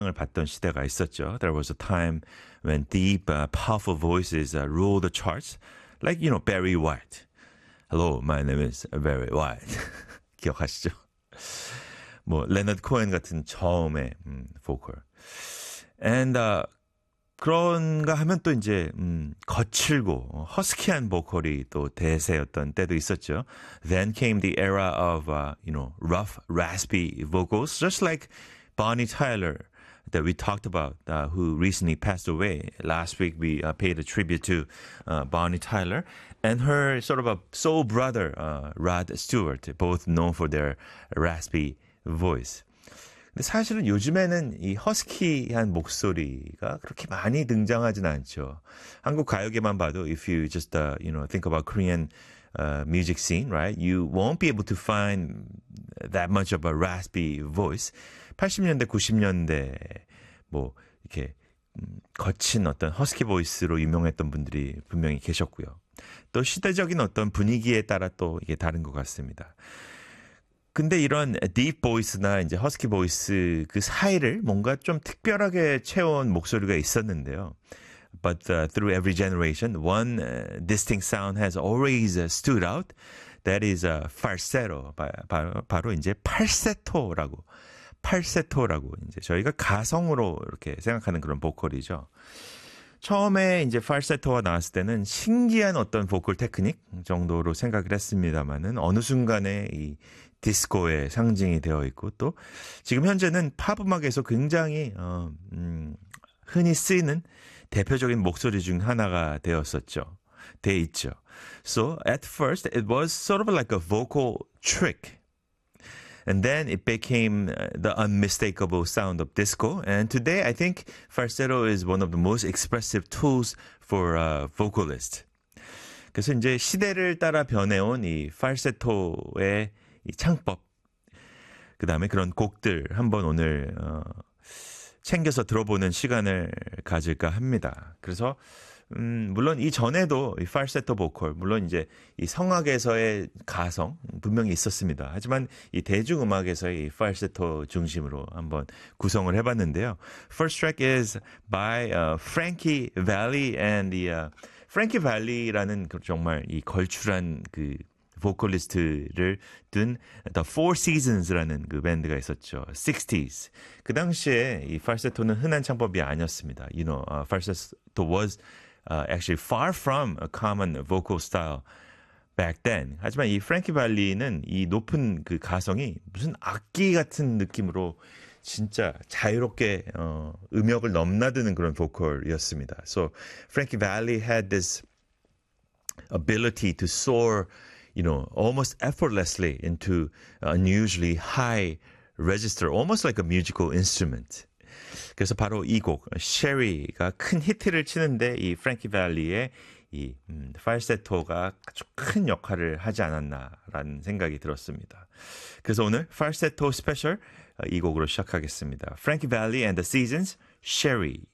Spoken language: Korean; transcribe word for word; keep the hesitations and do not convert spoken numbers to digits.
을 봤던 시대가 있었죠. There was a time when deep, uh, powerful voices uh, ruled the charts, like, you know, Barry White. Hello, my name is Barry White. 기억하시죠? 뭐, 레너드 코엔 같은 저음의 음, 보컬. And, uh, 그런가 하면 또 이제, 음, 거칠고, 허스키한 보컬이 또 대세였던 때도 있었죠. Then came the era of, uh, you know, rough, raspy vocals, just like Bonnie Tyler that we talked about, uh, who recently passed away. Last week we uh, paid a tribute to uh, Bonnie Tyler and her sort of a soul brother, uh, Rod Stewart, both known for their raspy voice. 근데 사실은 요즘에는 이 허스키한 목소리가 그렇게 많이 등장하진 않죠. 한국 가요계만 봐도 if you just uh, you know think about Korean uh, music scene, right? You won't be able to find that much of a raspy voice. 팔십 년대, 구십 년대 뭐 이렇게 음, 거친 어떤 허스키 보이스로 유명했던 분들이 분명히 계셨고요. 또 시대적인 어떤 분위기에 따라 또 이게 다른 것 같습니다. 근데 이런 딥 보이스나 이제 허스키 보이스 그 사이를 뭔가 좀 특별하게 채운 목소리가 있었는데요. But uh, through every generation, one uh, distinct sound has always uh, stood out. That is uh, falsetto. 바, 바, 바로 이제 팔세토라고. 팔세토라고 이제 저희가 가성으로 이렇게 생각하는 그런 보컬이죠. 처음에 이제 팔세토가 나왔을 때는 신기한 어떤 보컬 테크닉 정도로 생각을 했습니다만은 어느 순간에 이 디스코의 상징이 되어 있고 또 지금 현재는 팝 음악에서 굉장히 어, 음, 흔히 쓰이는 대표적인 목소리 중 하나가 되었었죠. 돼 있죠. So at first it was sort of like a vocal trick. And then it became the unmistakable sound of disco. And today I think falsetto is one of the most expressive tools for a vocalist. 그래서 이제 시대를 따라 변해온 이 falsetto의 이 창법, 그 다음에 그런 곡들 한번 오늘 어, 챙겨서 들어보는 시간을 가질까 합니다. 그래서 음, 물론 이 전에도 이 falsetto 보컬, 물론 이제 이 성악에서의 가성 분명히 있었습니다. 하지만 이 대중음악에서의 이 falsetto 중심으로 한번 구성을 해봤는데요. First track is by uh, Frankie Valli and the uh, Frankie Valli라는 그 정말 이 걸출한 그 보컬리스트를 둔 The Four Seasons라는 그 밴드가 있었죠. 식스티즈. 그 당시에 이 falsetto는 흔한 창법이 아니었습니다. You know, uh, falsetto was uh, actually far from a common vocal style back then. 하지만 이 프랭키 발리는 이 높은 그 가성이 무슨 악기 같은 느낌으로 진짜 자유롭게 어, 음역을 넘나드는 그런 보컬이었습니다. So Frankie Valli had this ability to soar, you know, almost effortlessly into unusually high register, almost like a musical instrument. 그래서 바로 이 곡, Sherry가 큰 히트를 치는데 이 프랭키 발리의 이 음, falsetto가 아주 큰 역할을 하지 않았나라는 생각이 들었습니다. 그래서 오늘 falsetto 스페셜 이 곡으로 시작하겠습니다. Frankie Valli and the Seasons, Sherry.